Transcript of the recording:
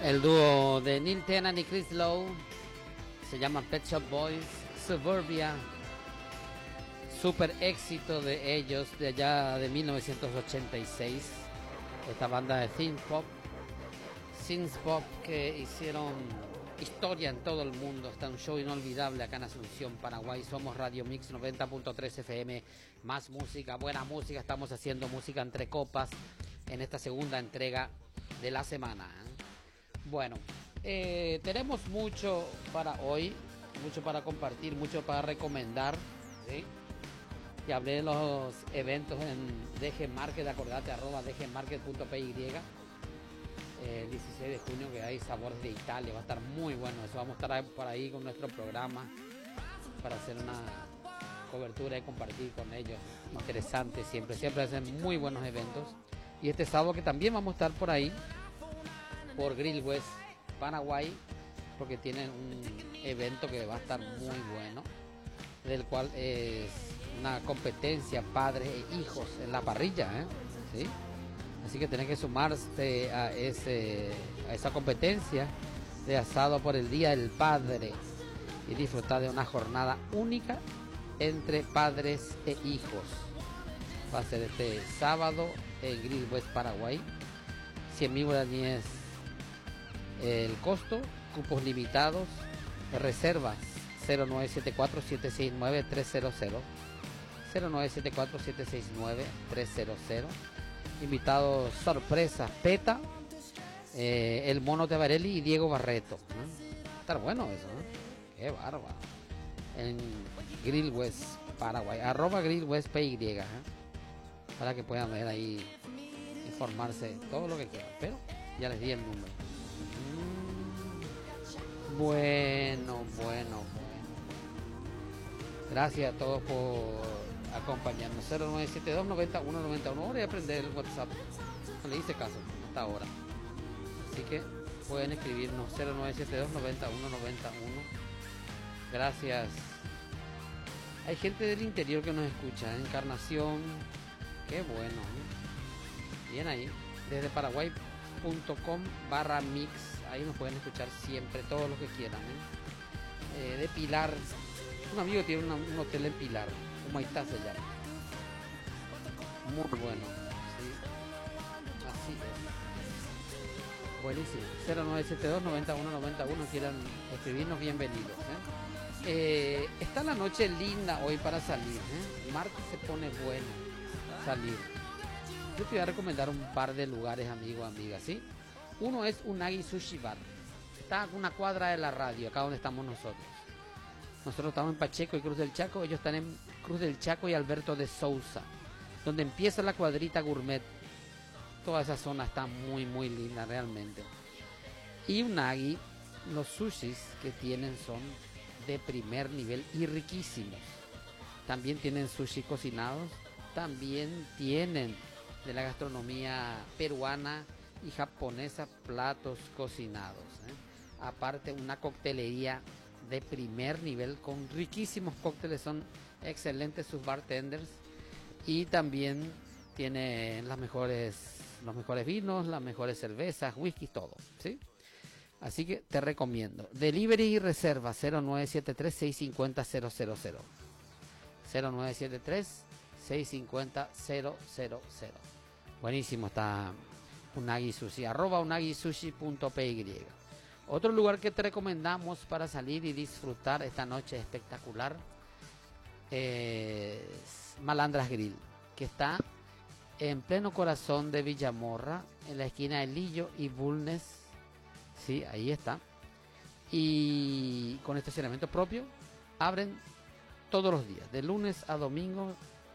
El dúo de Neil Tennant y Chris Lowe se llama Pet Shop Boys, Suburbia. Super éxito de ellos de allá de 1986. Esta banda de synth pop que hicieron historia en todo el mundo. Está un show inolvidable acá en Asunción, Paraguay. Somos Radio Mix 90.3 FM. Más música, buena música. Estamos haciendo música entre copas en esta segunda entrega de la semana. Bueno, tenemos mucho para hoy, mucho para compartir, mucho para recomendar, ¿sí? Y hablé de los eventos en DG Market, acordate, @dgmarket.py. El 16 de junio que hay Sabores de Italia, va a estar muy bueno eso. Vamos a estar por ahí con nuestro programa para hacer una cobertura y compartir con ellos. Interesante, siempre hacen muy buenos eventos. Y este sábado que también vamos a estar por ahí, por Grill West Paraguay, porque tienen un evento que va a estar muy bueno, del cual es una competencia padres e hijos en la parrilla, ¿sí? Así que tenés que sumarse a esa competencia de asado por el Día del Padre y disfrutar de una jornada única entre padres e hijos. Va a ser este sábado en Grill West Paraguay. 100.000 guaraníes el costo, cupos limitados, reservas 0974-769-300, 0974-769-300. Invitados sorpresa, Peta, el Mono Tabarelli y Diego Barreto. Estar bueno eso, qué bárbaro. En Grill West Paraguay, @GrillWestPY, para que puedan ver ahí, informarse todo lo que quieran, pero ya les di el número. Bueno. Gracias a todos por acompañarnos. 0972-9191. Ahora voy a aprender el WhatsApp. No le hice caso hasta ahora. Así que pueden escribirnos 0972-9191. Gracias. Hay gente del interior que nos escucha. Encarnación. Qué bueno. Bien ahí. Desde paraguay.com/mix. Ahí nos pueden escuchar siempre, todos los que quieran. De Pilar. Un amigo tiene un hotel en Pilar. Como ahí está se llama. Muy bueno. ¿Sí? Así es. Buenísimo. 0972-9191. Quieran escribirnos, bienvenidos. Está la noche linda hoy para salir. Martes se pone bueno salir. Yo te voy a recomendar un par de lugares, amigos, amigas, ¿sí? Uno es Unagi Sushi Bar. Está a una cuadra de la radio, acá donde estamos nosotros. Nosotros estamos en Pacheco y Cruz del Chaco. Ellos están en Cruz del Chaco y Alberto de Sousa, donde empieza la cuadrita gourmet. Toda esa zona está muy, muy linda realmente. Y Unagi, los sushis que tienen son de primer nivel y riquísimos. También tienen sushi cocinados. También tienen de la gastronomía peruana y japonesa platos cocinados. Aparte, una coctelería de primer nivel con riquísimos cócteles, son excelentes sus bartenders, y también tiene los mejores vinos, las mejores cervezas, whisky, todo, ¿sí? Así que te recomiendo. Delivery y reserva 0973-650-000. 0973-650-000. Buenísimo está Unagi Sushi, @unagisushi.py. Otro lugar que te recomendamos para salir y disfrutar esta noche espectacular es Malandras Grill, que está en pleno corazón de Villamorra, en la esquina de Lillo y Bulnes. Sí, ahí está. Y con estacionamiento propio. Abren todos los días, de lunes a domingo,